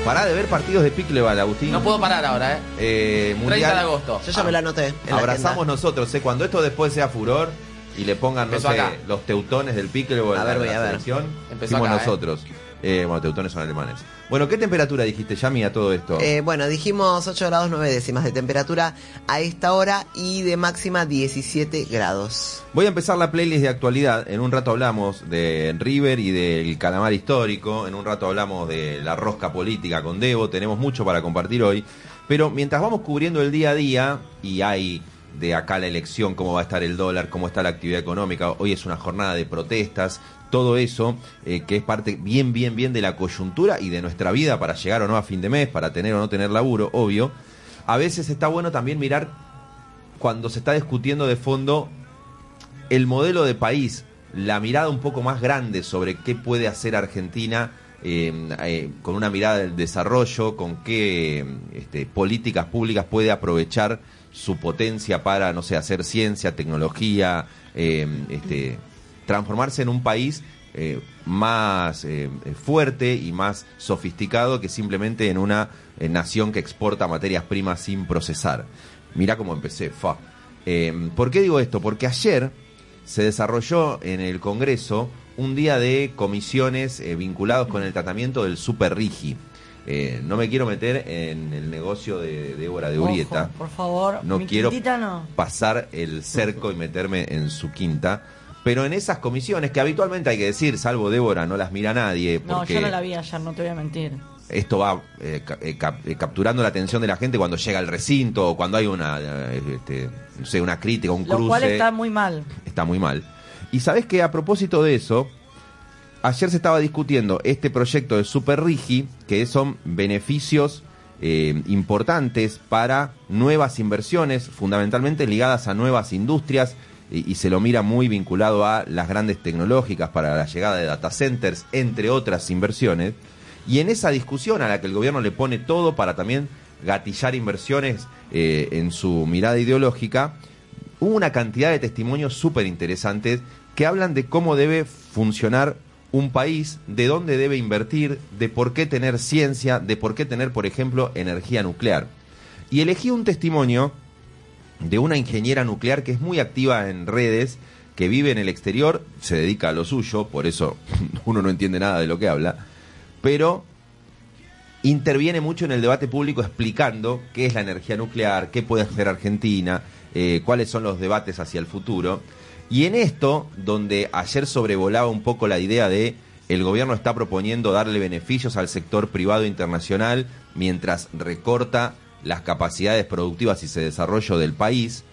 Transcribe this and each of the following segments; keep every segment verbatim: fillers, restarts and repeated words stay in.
Pará de ver partidos de pickleball, Agustín. No puedo parar ahora, ¿eh? eh mundial, treinta de agosto. Yo ya me la anoté. Abrazamos nosotros, ¿eh? Cuando esto después sea furor y le pongan, no Empezó sé, acá. los teutones del pickleball A ver, en voy la a ver. selección, Empezó fuimos acá, ¿eh? nosotros. Eh, bueno, teutones son alemanes. Bueno, ¿qué temperatura dijiste, Yami, a todo esto? Eh, bueno, dijimos ocho grados nueve décimas de temperatura a esta hora y de máxima diecisiete grados. Voy a empezar la playlist de actualidad. En un rato hablamos de River y del calamar histórico. En un rato hablamos de la rosca política con Debo. Tenemos mucho para compartir hoy. Pero mientras vamos cubriendo el día a día, y hay de acá la elección, cómo va a estar el dólar, cómo está la actividad económica, hoy es una jornada de protestas, todo eso eh, que es parte bien, bien, bien de la coyuntura y de nuestra vida para llegar o no a fin de mes, para tener o no tener laburo, obvio. A veces está bueno también mirar cuando se está discutiendo de fondo el modelo de país, la mirada un poco más grande sobre qué puede hacer Argentina eh, eh, con una mirada del desarrollo, con qué este, políticas públicas puede aprovechar su potencia para, no sé, hacer ciencia, tecnología, eh, este, transformarse en un país eh, más eh, fuerte y más sofisticado que simplemente en una eh, nación que exporta materias primas sin procesar. Mirá cómo empecé, fa. Eh, ¿Por qué digo esto? Porque ayer se desarrolló en el Congreso un día de comisiones eh, vinculados con el tratamiento del Super Rigi. Eh, no me quiero meter en el negocio de Débora de Urieta. Ojo, por favor, no mi quiero quintita no. pasar el cerco y meterme en su quinta. Pero en esas comisiones, que habitualmente hay que decir, salvo Débora, no las mira nadie. No, Porque yo no la vi ayer, no te voy a mentir. esto va eh, ca- eh, cap- eh, capturando la atención de la gente cuando llega al recinto o cuando hay una, eh, este, no sé, una crítica, un Lo cruce. cual está muy mal. Está muy mal. Y sabés que a propósito de eso, ayer se estaba discutiendo este proyecto de Super Rigi, que son beneficios eh, importantes para nuevas inversiones, fundamentalmente ligadas a nuevas industrias, y, y se lo mira muy vinculado a las grandes tecnológicas para la llegada de data centers, entre otras inversiones. Y en esa discusión a la que el gobierno le pone todo para también gatillar inversiones eh, en su mirada ideológica, hubo una cantidad de testimonios súper interesantes que hablan de cómo debe funcionar un país, de dónde debe invertir, de por qué tener ciencia, de por qué tener, por ejemplo, energía nuclear. Y elegí un testimonio de una ingeniera nuclear que es muy activa en redes, que vive en el exterior, se dedica a lo suyo, por eso uno no entiende nada de lo que habla, pero interviene mucho en el debate público explicando qué es la energía nuclear, qué puede hacer Argentina, eh, cuáles son los debates hacia el futuro. Y en esto, donde ayer sobrevolaba un poco la idea de el gobierno está proponiendo darle beneficios al sector privado internacional mientras recorta las capacidades productivas y ese desarrollo del país,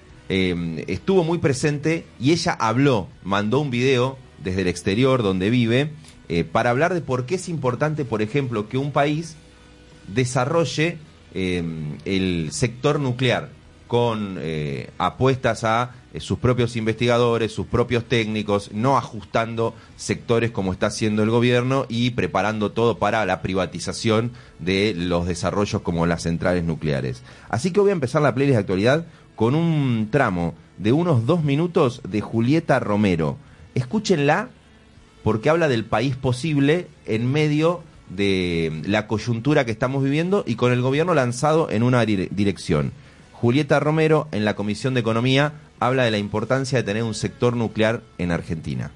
eh, estuvo muy presente y ella habló, mandó un video desde el exterior donde vive, eh, para hablar de por qué es importante, por ejemplo, que un país desarrolle eh, el sector nuclear con eh, apuestas a eh, sus propios investigadores, sus propios técnicos, no ajustando sectores como está haciendo el gobierno y preparando todo para la privatización de los desarrollos como las centrales nucleares. Así que voy a empezar la playlist de actualidad con un tramo de unos dos minutos de Julieta Romero. Escúchenla porque habla del país posible en medio de la coyuntura que estamos viviendo y con el gobierno lanzado en una dire- dirección. Julieta Romero, en la Comisión de Economía, habla de la importancia de tener un sector nuclear en Argentina.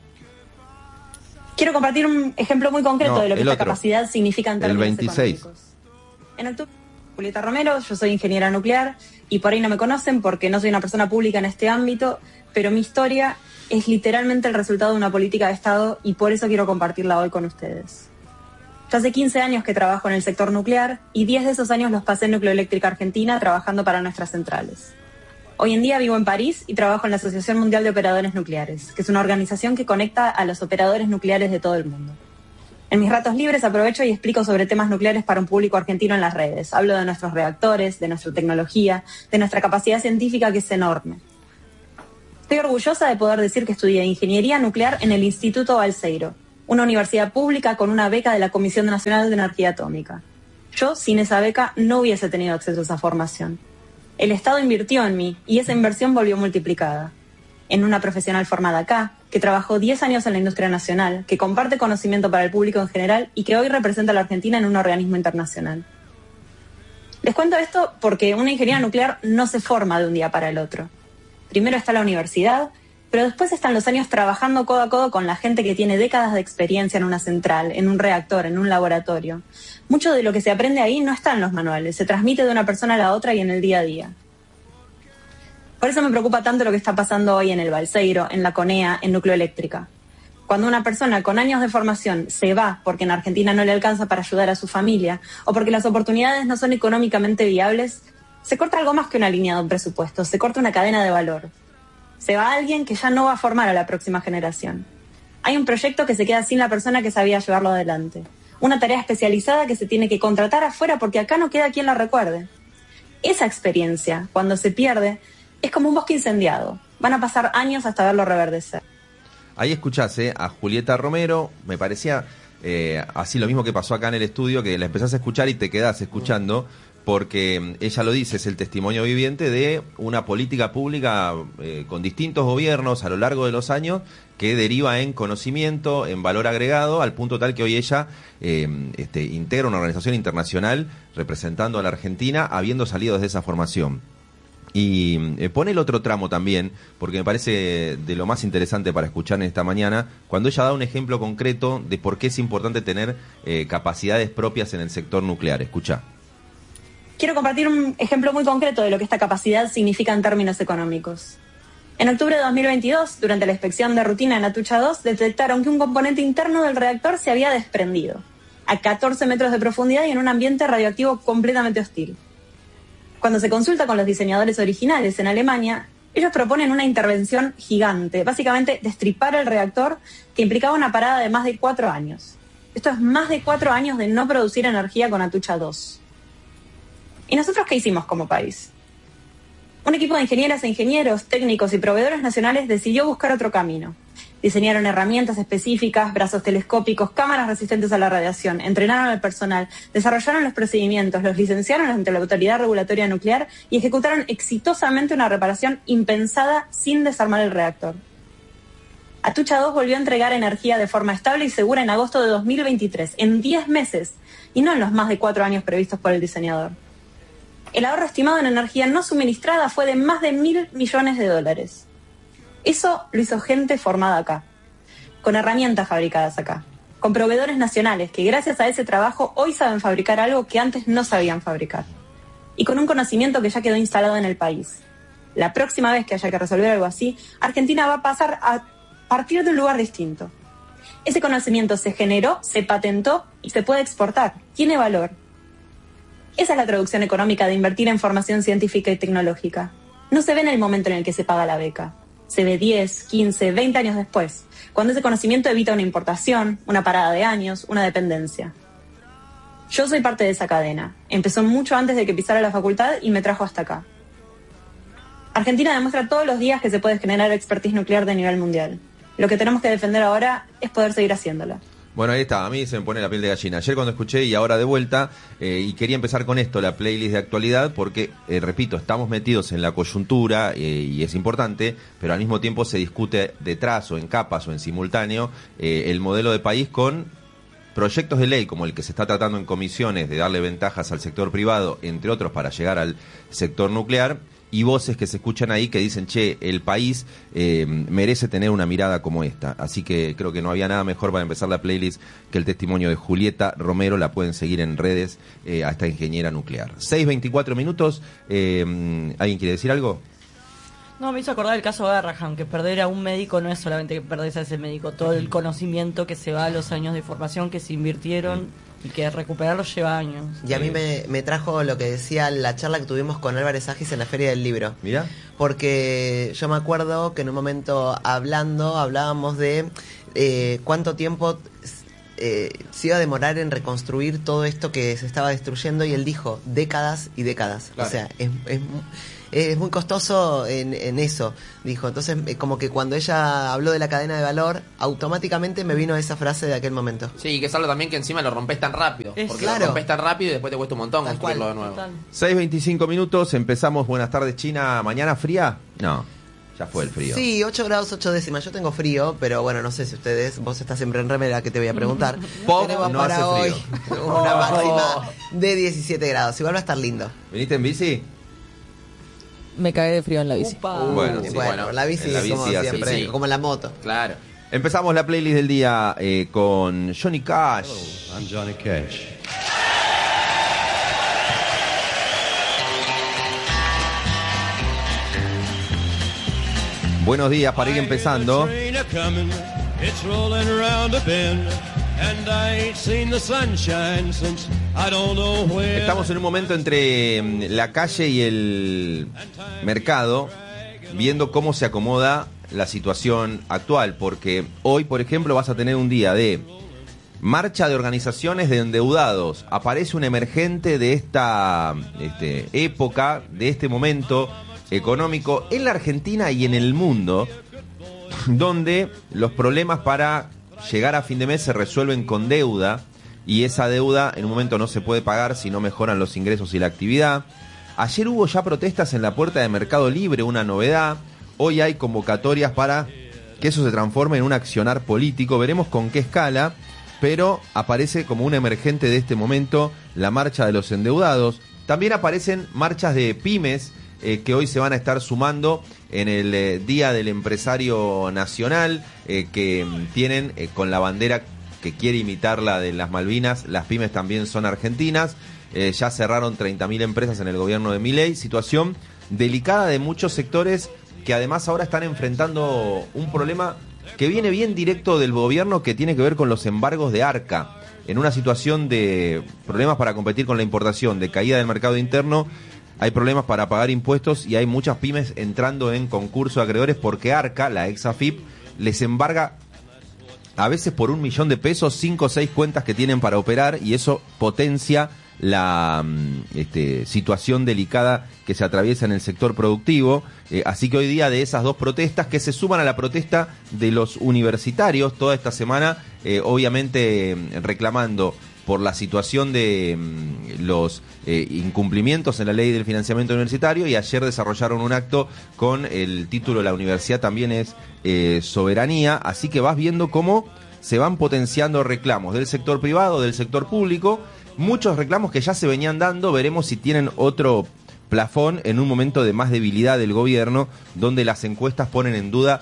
Quiero compartir un ejemplo muy concreto No, de lo que el esta otro. capacidad significa en El términos veintiséis. económicos. En octubre, Julieta Romero, yo soy ingeniera nuclear y por ahí no me conocen porque no soy una persona pública en este ámbito, pero mi historia es literalmente el resultado de una política de Estado y por eso quiero compartirla hoy con ustedes. Yo hace quince años que trabajo en el sector nuclear y diez de esos años los pasé en Nucleoeléctrica Argentina trabajando para nuestras centrales. Hoy en día vivo en París y trabajo en la Asociación Mundial de Operadores Nucleares, que es una organización que conecta a los operadores nucleares de todo el mundo. En mis ratos libres aprovecho y explico sobre temas nucleares para un público argentino en las redes. Hablo de nuestros reactores, de nuestra tecnología, de nuestra capacidad científica que es enorme. Estoy orgullosa de poder decir que estudié Ingeniería Nuclear en el Instituto Balseiro, una universidad pública con una beca de la Comisión Nacional de Energía Atómica. Yo, sin esa beca, no hubiese tenido acceso a esa formación. El Estado invirtió en mí y esa inversión volvió multiplicada. en una profesional formada acá, que trabajó diez años en la industria nacional, que comparte conocimiento para el público en general y que hoy representa a la Argentina en un organismo internacional. Les cuento esto porque una ingeniera nuclear no se forma de un día para el otro. Primero está la universidad, pero después están los años trabajando codo a codo con la gente que tiene décadas de experiencia en una central, en un reactor, en un laboratorio. Mucho de lo que se aprende ahí no está en los manuales, se transmite de una persona a la otra y en el día a día. Por eso me preocupa tanto lo que está pasando hoy en el Balseiro, en la CONEA, en Nucleoeléctrica. Cuando una persona con años de formación se va porque en Argentina no le alcanza para ayudar a su familia o porque las oportunidades no son económicamente viables, se corta algo más que una línea de un presupuesto, se corta una cadena de valor. Se va alguien que ya no va a formar a la próxima generación. Hay un proyecto que se queda sin la persona que sabía llevarlo adelante. Una tarea especializada que se tiene que contratar afuera porque acá no queda quien la recuerde. Esa experiencia, cuando se pierde, es como un bosque incendiado. Van a pasar años hasta verlo reverdecer. Ahí escuchás eh, a Julieta Romero, me parecía eh, así lo mismo que pasó acá en el estudio, que la empezás a escuchar y te quedás escuchando, porque ella lo dice, es el testimonio viviente de una política pública eh, con distintos gobiernos a lo largo de los años que deriva en conocimiento, en valor agregado, al punto tal que hoy ella eh, este, integra una organización internacional representando a la Argentina, habiendo salido desde esa formación. Y eh, pone el otro tramo también, porque me parece de lo más interesante para escuchar en esta mañana, cuando ella da un ejemplo concreto de por qué es importante tener eh, capacidades propias en el sector nuclear. Escucha. Quiero compartir un ejemplo muy concreto de lo que esta capacidad significa en términos económicos. En octubre de dos mil veintidós, durante la inspección de rutina en Atucha dos, detectaron que un componente interno del reactor se había desprendido, a catorce metros de profundidad y en un ambiente radioactivo completamente hostil. Cuando se consulta con los diseñadores originales en Alemania, ellos proponen una intervención gigante, básicamente destripar el reactor, que implicaba una parada de más de cuatro años. Esto es más de cuatro años de no producir energía con Atucha dos. ¿Y nosotros qué hicimos como país? Un equipo de ingenieras e ingenieros, técnicos y proveedores nacionales decidió buscar otro camino. Diseñaron herramientas específicas, brazos telescópicos, cámaras resistentes a la radiación, entrenaron al personal, desarrollaron los procedimientos, los licenciaron ante la Autoridad Regulatoria Nuclear y ejecutaron exitosamente una reparación impensada sin desarmar el reactor. Atucha dos volvió a entregar energía de forma estable y segura en agosto de dos mil veintitrés, en diez meses, y no en los más de cuatro años previstos por el diseñador. El ahorro estimado en energía no suministrada fue de más de mil millones de dólares. Eso lo hizo gente formada acá, con herramientas fabricadas acá, con proveedores nacionales que gracias a ese trabajo hoy saben fabricar algo que antes no sabían fabricar. Y con un conocimiento que ya quedó instalado en el país. La próxima vez que haya que resolver algo así, Argentina va a pasar a partir de un lugar distinto. Ese conocimiento se generó, se patentó y se puede exportar. Tiene valor. Esa es la traducción económica de invertir en formación científica y tecnológica. No se ve en el momento en el que se paga la beca. Se ve diez, quince, veinte años después, cuando ese conocimiento evita una importación, una parada de años, una dependencia. Yo soy parte de esa cadena. Empezó mucho antes de que pisara la facultad y me trajo hasta acá. Argentina demuestra todos los días que se puede generar expertise nuclear de nivel mundial. Lo que tenemos que defender ahora es poder seguir haciéndola. Bueno, ahí está, a mí se me pone la piel de gallina. Ayer cuando escuché y ahora de vuelta, eh, y quería empezar con esto, la playlist de actualidad, porque, eh, repito, estamos metidos en la coyuntura eh, y es importante, pero al mismo tiempo se discute detrás o en capas o en simultáneo eh, el modelo de país con proyectos de ley como el que se está tratando en comisiones de darle ventajas al sector privado, entre otros para llegar al sector nuclear, y voces que se escuchan ahí que dicen, che, el país eh, merece tener una mirada como esta. Así que creo que no había nada mejor para empezar la playlist que el testimonio de Julieta Romero. La pueden seguir en redes eh, a esta ingeniera nuclear. seis veinticuatro minutos. Eh, ¿Alguien quiere decir algo? No, me hizo acordar el caso de Garrahan, que perder a un médico no es solamente que perdés a ese médico, todo el conocimiento que se va a los años de formación que se invirtieron y que recuperarlo lleva años. Y a mí me, me trajo lo que decía la charla que tuvimos con Álvarez Agis en la Feria del Libro. Mira. Porque yo me acuerdo que en un momento hablando, hablábamos de eh, cuánto tiempo eh, se iba a demorar en reconstruir todo esto que se estaba destruyendo, y él dijo décadas y décadas. Claro. O sea, es, es, es muy costoso en, en eso, dijo. Entonces, como que cuando ella habló de la cadena de valor, automáticamente me vino esa frase de aquel momento. Sí, que es algo también que encima lo rompes tan rápido. Es porque claro. Lo rompes tan rápido y después te cuesta un montón Tal construirlo cual. De nuevo. seis veinticinco minutos, empezamos. Buenas tardes, China. ¿Mañana fría? No. Ya fue el frío. Sí, ocho grados ocho décimas. Yo tengo frío, pero bueno, no sé si ustedes, vos estás siempre en remera, que te voy a preguntar. Pop Tenemos no para hace hoy frío. una Oh. máxima de diecisiete grados. Igual va a estar lindo. ¿Viniste en bici? Me cagué de frío en la bici. Upa. Bueno, Y sí, bueno, bueno, la bici en la es como bici hace siempre, frío. como la moto. Claro. Empezamos la playlist del día eh, con Johnny Cash. I'm Johnny Cash. Buenos días para ir empezando. Estamos en un momento entre mm, la calle y el mercado, viendo cómo se acomoda la situación actual, porque hoy, por ejemplo, vas a tener un día de marcha de organizaciones de endeudados. Aparece un emergente de esta este, época, de este momento económico en la Argentina y en el mundo, donde los problemas para llegar a fin de mes se resuelven con deuda, y esa deuda en un momento no se puede pagar si no mejoran los ingresos y la actividad. Ayer hubo ya protestas en la puerta de Mercado Libre, una novedad. Hoy hay convocatorias para que eso se transforme en un accionar político. Veremos con qué escala, pero aparece como un emergente de este momento la marcha de los endeudados. También aparecen marchas de pymes eh, que hoy se van a estar sumando en el eh, Día del Empresario Nacional, eh, que mm, tienen eh, con la bandera que quiere imitar la de las Malvinas. Las pymes también son argentinas. Eh, ya cerraron treinta mil empresas en el gobierno de Milei. Situación delicada de muchos sectores que además ahora están enfrentando un problema que viene bien directo del gobierno, que tiene que ver con los embargos de Arca. En una situación de problemas para competir con la importación, de caída del mercado interno, hay problemas para pagar impuestos y hay muchas pymes entrando en concurso de acreedores porque Arca, la ex A F I P, les embarga a veces por un millón de pesos, cinco o seis cuentas que tienen para operar, y eso potencia la este, situación delicada que se atraviesa en el sector productivo. Eh, así que hoy día, de esas dos protestas que se suman a la protesta de los universitarios toda esta semana, eh, obviamente reclamando por la situación de mm, los eh, incumplimientos en la ley del financiamiento universitario, y ayer desarrollaron un acto con el título La universidad también es eh, soberanía. Así que vas viendo cómo se van potenciando reclamos del sector privado, del sector público, muchos reclamos que ya se venían dando. Veremos si tienen otro plafón en un momento de más debilidad del gobierno, donde las encuestas ponen en duda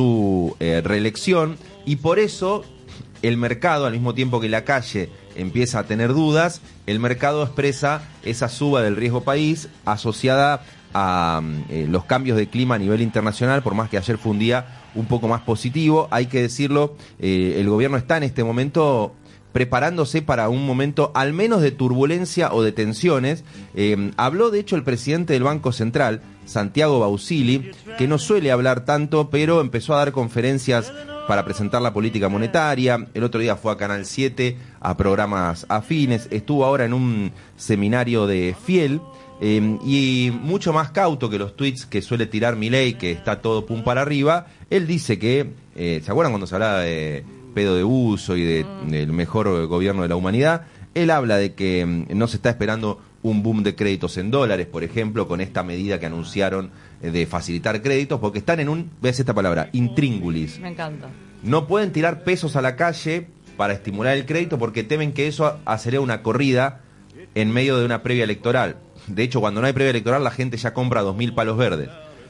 su eh, reelección, y por eso el mercado, al mismo tiempo que la calle empieza a tener dudas, el mercado expresa esa suba del riesgo país asociada a eh, los cambios de clima a nivel internacional. Por más que ayer fue un día un poco más positivo, hay que decirlo, eh, el gobierno está en este momento preparándose para un momento al menos de turbulencia o de tensiones. Eh, habló de hecho el presidente del Banco Central, Santiago Bausili, que no suele hablar tanto, pero empezó a dar conferencias para presentar la política monetaria. El otro día fue a Canal siete a programas afines, estuvo ahora en un seminario de Fiel, eh, y mucho más cauto que los tweets que suele tirar Milei, que está todo pum para arriba. Él dice que, eh, ¿se acuerdan cuando se hablaba de pedo de uso y de, del mejor gobierno de la humanidad? Él habla de que mm, no se está esperando un boom de créditos en dólares, por ejemplo, con esta medida que anunciaron eh, de facilitar créditos, porque están en un, ves esta palabra, intríngulis. Me encanta. No pueden tirar pesos a la calle para estimular el crédito porque temen que eso acelere una corrida en medio de una previa electoral. De hecho, cuando no hay previa electoral, la gente ya compra dos mil palos verdes.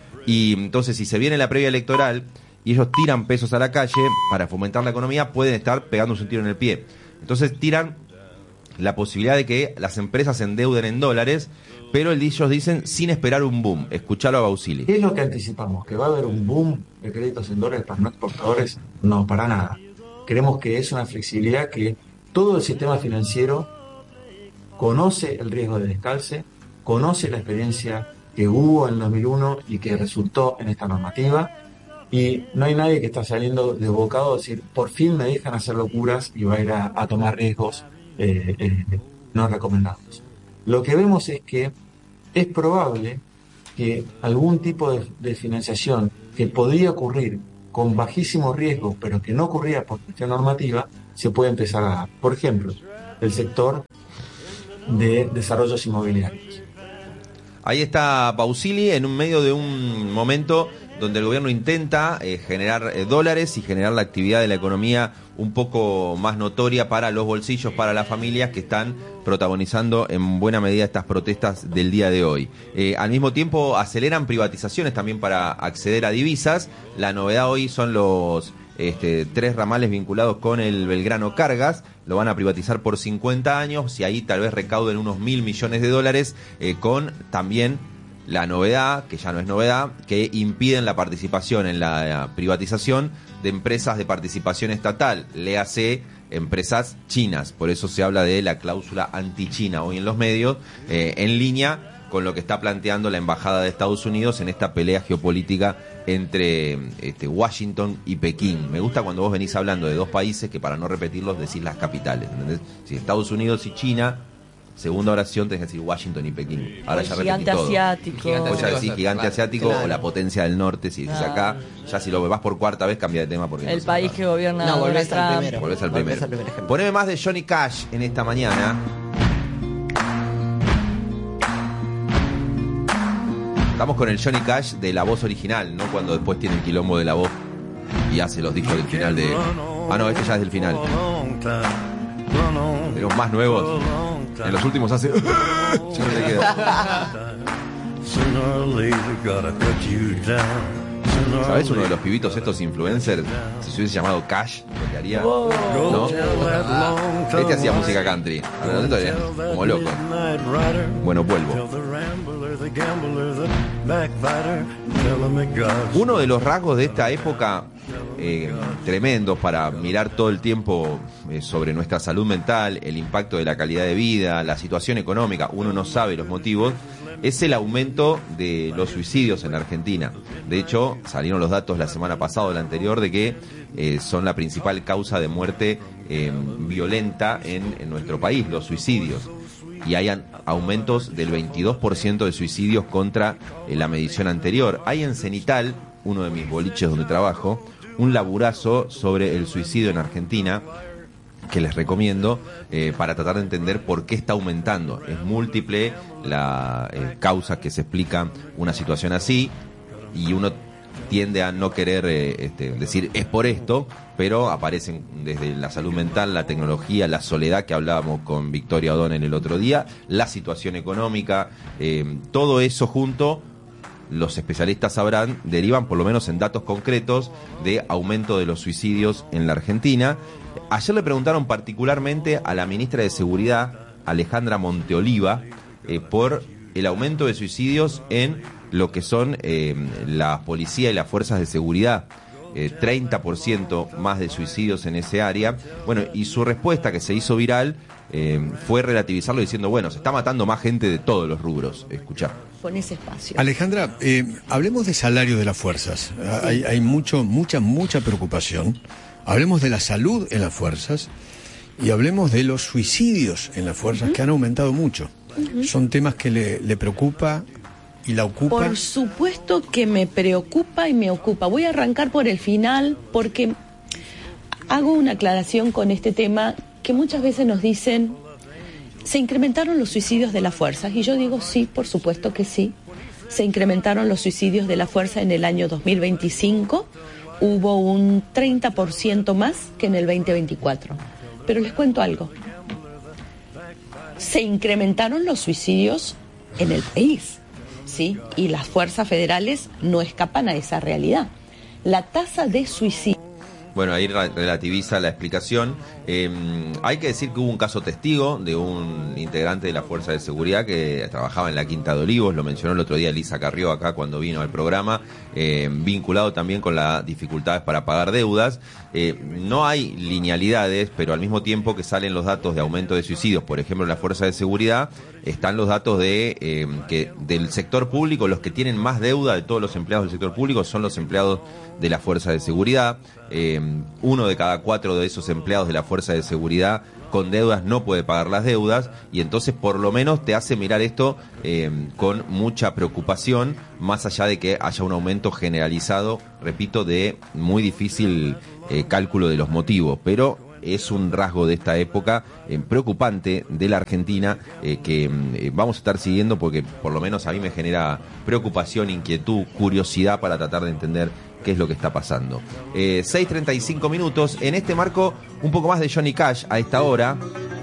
Y entonces, si se viene la previa electoral y ellos tiran pesos a la calle para fomentar la economía, pueden estar pegándose un tiro en el pie. Entonces tiran la posibilidad de que las empresas se endeuden en dólares, pero ellos dicen sin esperar un boom. Escuchalo a Bausili. ¿Qué es lo que anticipamos? ¿Que va a haber un boom de créditos en dólares para no exportadores? No, para nada. Creemos que es una flexibilidad que todo el sistema financiero conoce el riesgo de descalce, conoce la experiencia que hubo en dos mil uno y que resultó en esta normativa, y no hay nadie que está saliendo desbocado a decir, por fin me dejan hacer locuras y va a ir a, a tomar riesgos eh, eh, no recomendados. Lo que vemos es que es probable que algún tipo de, de financiación que podría ocurrir con bajísimo riesgo, pero que no ocurría por cuestión normativa, se puede empezar a dar. Por ejemplo, el sector de desarrollos inmobiliarios. Ahí está Bausili en un medio de un momento donde el gobierno intenta eh, generar eh, dólares y generar la actividad de la economía un poco más notoria para los bolsillos, para las familias que están protagonizando en buena medida estas protestas del día de hoy. Eh, al mismo tiempo aceleran privatizaciones también para acceder a divisas. La novedad hoy son los este, tres ramales vinculados con el Belgrano Cargas. Lo van a privatizar por cincuenta años y ahí tal vez recauden unos mil millones de dólares eh, con también la novedad, que ya no es novedad, que impiden la participación en la privatización de empresas de participación estatal, léase empresas chinas. Por eso se habla de la cláusula anti-China hoy en los medios, eh, en línea con lo que está planteando la Embajada de Estados Unidos en esta pelea geopolítica entre este, Washington y Pekín. Me gusta cuando vos venís hablando de dos países que, para no repetirlos, decís las capitales, ¿entendés? Si Estados Unidos y China, segunda oración tenés que decir Washington y Pekín. Ahora ya repetí todo. Asiático. Gigante Vos ya asiático. decís gigante asiático Claro. o la potencia del norte. Si decís acá, ya si lo vas por cuarta vez, cambia de tema. Porque El no se país va. que gobierna No, volvés Donald al Trump. primero. Volvés al Volvés primero. al primer ejemplo. Poneme más de Johnny Cash en esta mañana. Estamos con el Johnny Cash de la voz original, no cuando después tiene el quilombo de la voz y hace los discos del final de... Ah, no, este ya es del final. De los más nuevos. En los últimos hace... Ya no le queda. ¿Sabés uno de los pibitos estos influencers? Si se hubiese llamado Cash, lo que haría... ¿No? Este hacía música country. Ahora, esto es como loco. Bueno, vuelvo. Uno de los rasgos de esta época eh, tremendos para mirar todo el tiempo eh, sobre nuestra salud mental, el impacto de la calidad de vida, la situación económica, uno no sabe los motivos, es el aumento de los suicidios en la Argentina. De hecho, salieron los datos la semana pasada o la anterior de que eh, son la principal causa de muerte eh, violenta en, en nuestro país, los suicidios. Y hay aumentos del veintidós por ciento de suicidios contra eh, la medición anterior. Hay en Cenital, uno de mis boliches donde trabajo, un laburazo sobre el suicidio en Argentina que les recomiendo eh, para tratar de entender por qué está aumentando. Es múltiple la eh, causa que se explica una situación así y uno tiende a no querer eh, este, decir es por esto, pero aparecen desde la salud mental, la tecnología, la soledad que hablábamos con Victoria O'Donnell el otro día, la situación económica, eh, todo eso junto, los especialistas sabrán, derivan por lo menos en datos concretos de aumento de los suicidios en la Argentina. Ayer le preguntaron particularmente a la ministra de Seguridad, Alejandra Monteoliva, eh, por el aumento de suicidios en lo que son eh, la policía y las fuerzas de seguridad. Eh, treinta por ciento más de suicidios en ese área. Bueno, y su respuesta, que se hizo viral, eh, fue relativizarlo diciendo, bueno, se está matando más gente de todos los rubros. Escuchá. Con ese espacio. Alejandra, eh, hablemos de salario de las fuerzas. Sí. Hay, hay mucho, mucha, mucha preocupación. Hablemos de la salud en las fuerzas y hablemos de los suicidios en las fuerzas, uh-huh. que han aumentado mucho. Uh-huh. Son temas que le, le preocupa y la ocupa. Por supuesto que me preocupa y me ocupa. Voy a arrancar por el final porque hago una aclaración con este tema que muchas veces nos dicen, ¿se incrementaron los suicidios de las fuerzas? Y yo digo sí, por supuesto que sí. Se incrementaron los suicidios de la fuerza en el año dos mil veinticinco. Hubo un treinta por ciento más que en el veinte veinticuatro. Pero les cuento algo. Se incrementaron los suicidios en el país, ¿sí? Y las fuerzas federales no escapan a esa realidad. La tasa de suicidio... Bueno, ahí relativiza la explicación. Eh, hay que decir que hubo un caso testigo de un integrante de la Fuerza de Seguridad que trabajaba en la Quinta de Olivos, lo mencionó el otro día Elisa Carrió acá cuando vino al programa, eh, vinculado también con las dificultades para pagar deudas. Eh, no hay linealidades, pero al mismo tiempo que salen los datos de aumento de suicidios, por ejemplo en la Fuerza de Seguridad, están los datos de eh, que del sector público, los que tienen más deuda de todos los empleados del sector público son los empleados de la Fuerza de Seguridad. Eh, uno de cada cuatro de esos empleados de la Fuerza de Seguridad con deudas no puede pagar las deudas, y entonces por lo menos te hace mirar esto eh, con mucha preocupación, más allá de que haya un aumento generalizado, repito, de muy difícil eh, cálculo de los motivos, pero es un rasgo de esta época eh, preocupante de la Argentina eh, que eh, vamos a estar siguiendo porque por lo menos a mí me genera preocupación, inquietud, curiosidad para tratar de entender qué es lo que está pasando. Eh, seis treinta y cinco minutos, en este marco un poco más de Johnny Cash a esta hora.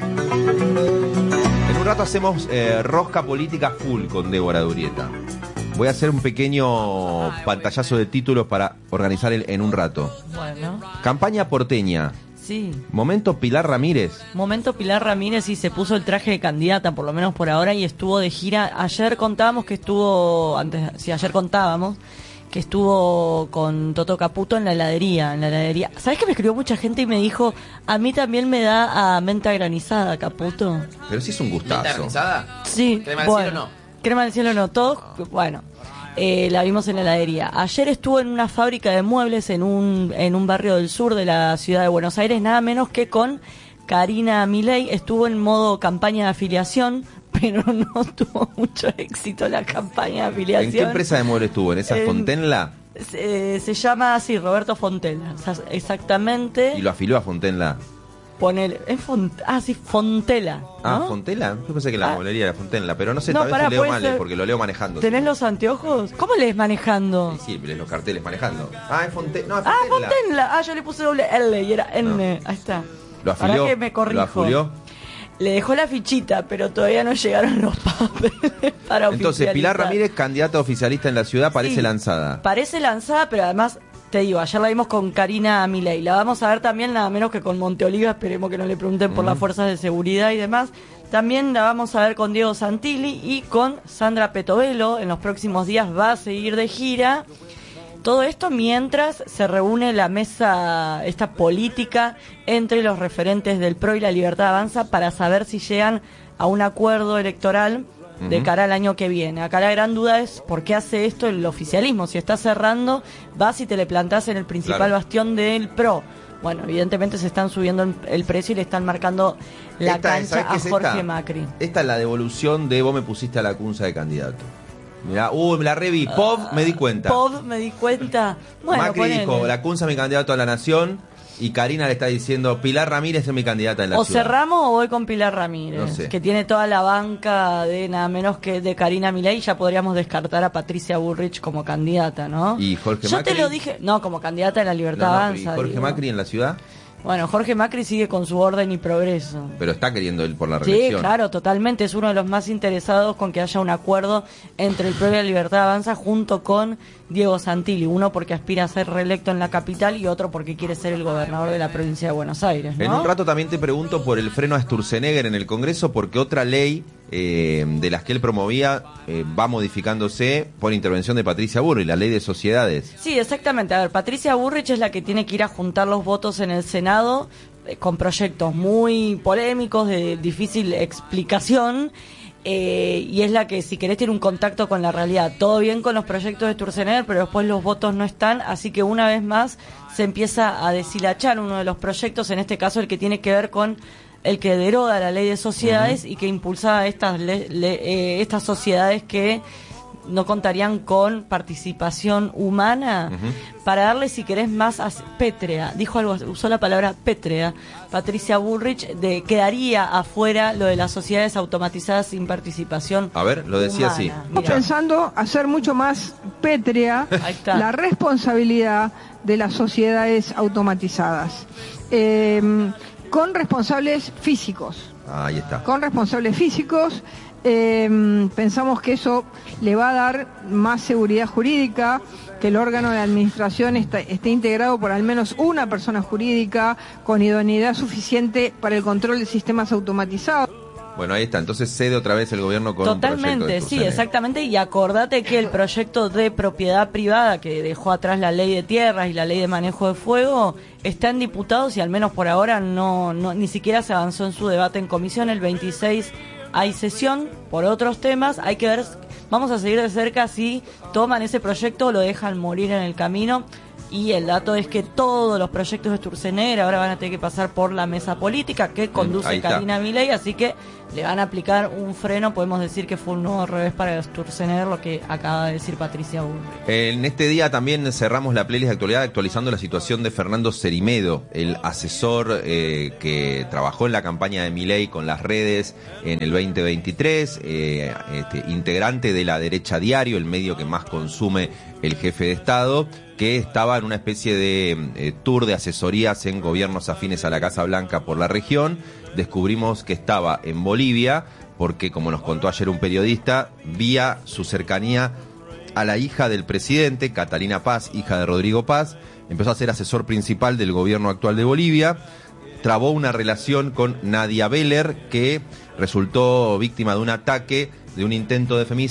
En un rato hacemos eh, rosca política full con Débora Durieta. Voy a hacer un pequeño pantallazo de títulos para organizar el, en un rato. Bueno. Campaña porteña. Sí. Momento Pilar Ramírez. Momento Pilar Ramírez y se puso el traje de candidata, por lo menos por ahora, y estuvo de gira. Ayer contábamos que estuvo, antes, sí, ayer contábamos que estuvo con Toto Caputo en la heladería, en la heladería. ¿Sabes que me escribió mucha gente y me dijo, a mí también me da a menta granizada, Caputo? Pero sí es un gustazo. ¿Menta granizada? Sí. ¿Crema del bueno, cielo no? Crema del cielo no, todo, bueno. Eh, la vimos en la heladería. Ayer estuvo en una fábrica de muebles en un, en un barrio del sur de la ciudad de Buenos Aires, nada menos que con Karina Milei. Estuvo en modo campaña de afiliación, pero no tuvo mucho éxito la campaña de afiliación. ¿En qué empresa de muebles estuvo? ¿En esa en, Fontenla? Se, se llama así, Roberto Fontella, o sea, exactamente. ¿Y lo afilió a Fontenla? Poner, es Font, ah, sí, Fontela, ¿no? Ah, Fontela. Yo pensé que la ah. mueblería era Fontenla, pero no sé, No, tal pará, vez leo puede mal, ser. eh, porque lo leo manejando. ¿Tenés los anteojos? ¿Cómo lees manejando? Sí, sí, lees los carteles manejando. Ah, es Fonte... no, es Ah, Fontenla. Fontenla. Ah, yo le puse doble L y era N. Ahí está. ¿Lo afilió? Ahora que me corrijo. ¿Lo afilió? Le dejó la fichita, pero todavía no llegaron los papeles para Entonces, Pilar oficializar. Ramírez, candidata oficialista en la ciudad, parece Sí, lanzada. Parece lanzada, pero además, te digo, ayer la vimos con Karina Milei. La vamos a ver también nada menos que con Monteoliva. Esperemos que no le pregunten por Mm. las fuerzas de seguridad y demás. También la vamos a ver con Diego Santilli y con Sandra Petovelo. En los próximos días va a seguir de gira. Todo esto mientras se reúne la mesa, esta política entre los referentes del P R O y la Libertad Avanza para saber si llegan a un acuerdo electoral de Ujú. cara al año que viene. Acá la gran duda es por qué hace esto el oficialismo. Si está cerrando, vas y te le plantás en el principal Claro. bastión del P R O. Bueno, evidentemente se están subiendo el- el precio y le están marcando la Esta es- ¿sabes cancha qué a es Jorge esta? Macri. Esta es la devolución de vos me pusiste a la cunza de candidato. Mirá, uy, me la reví. P O V, me di cuenta. P O V, me di cuenta. Bueno, Macri ponele. dijo, la cunza es mi candidato a la nación. Y Karina le está diciendo, Pilar Ramírez es mi candidata en la O ciudad. cerramos o voy con Pilar Ramírez, No sé. que tiene toda la banca de nada menos que de Karina Milei. Ya podríamos descartar a Patricia Bullrich como candidata, ¿no? ¿Y Jorge Yo Macri? te lo dije, no, como candidata de la No, Libertad no, pero Avanza. ¿y Jorge digo. Macri en la ciudad? Bueno, Jorge Macri sigue con su orden y progreso. Pero está queriendo él por la Sí, reelección. claro, totalmente. Es uno de los más interesados con que haya un acuerdo entre el P R O y la Libertad Avanza junto con Diego Santilli. Uno porque aspira a ser reelecto en la capital y otro porque quiere ser el gobernador de la provincia de Buenos Aires, ¿no? En un rato también te pregunto por el freno a Sturzenegger en el Congreso, porque otra ley eh, de las que él promovía eh, va modificándose por intervención de Patricia Burri, la ley de sociedades. Sí, exactamente. A ver, Patricia Burrich es la que tiene que ir a juntar los votos en el Senado eh, con proyectos muy polémicos, de difícil explicación, eh, y es la que, si querés, tiene un contacto con la realidad. Todo bien con los proyectos de Sturzenegger, pero después los votos no están, así que una vez más se empieza a deshilachar uno de los proyectos, en este caso el que tiene que ver con el que deroga la ley de sociedades uh-huh. y que impulsa estas, le, le, eh, estas sociedades que no contarían con participación humana, uh-huh. para darle, si querés, más a, pétrea, dijo algo, usó la palabra pétrea, Patricia Bullrich, de quedaría afuera lo de las sociedades automatizadas sin participación. A ver, lo decía humana. así. Estamos pensando hacer mucho más pétrea la responsabilidad de las sociedades automatizadas. Eh, con responsables físicos. Ah, ahí está. Con responsables físicos. Eh, pensamos que eso le va a dar más seguridad jurídica, que el órgano de administración está, esté integrado por al menos una persona jurídica con idoneidad suficiente para el control de sistemas automatizados. Bueno, ahí está. Entonces cede otra vez el gobierno con Totalmente, un proyecto de sí, exactamente. Y acordate que el proyecto de propiedad privada que dejó atrás la ley de tierras y la ley de manejo de fuego está en diputados y al menos por ahora no, no ni siquiera se avanzó en su debate en comisión. El veintiséis hay sesión por otros temas. Hay que ver, vamos a seguir de cerca si toman ese proyecto o lo dejan morir en el camino. Y el dato es que todos los proyectos de Sturzenegger ahora van a tener que pasar por la mesa política que conduce Karina Milei, así que le van a aplicar un freno, podemos decir que fue un nuevo revés para Sturzenegger, lo que acaba de decir Patricia Bullrich. En este día también cerramos la playlist de actualidad actualizando la situación de Fernando Cerimedo, el asesor eh, que trabajó en la campaña de Milei con las redes en el veinte veintitrés, eh, este, integrante de La Derecha Diario, el medio que más consume el jefe de Estado, que estaba en una especie de eh, tour de asesorías en gobiernos afines a la Casa Blanca por la región. Descubrimos que estaba en Bolivia porque, como nos contó ayer un periodista, vía su cercanía a la hija del presidente, Catalina Paz, hija de Rodrigo Paz, empezó a ser asesor principal del gobierno actual de Bolivia, trabó una relación con Nadia Beller, que resultó víctima de un ataque, de un intento de femicidio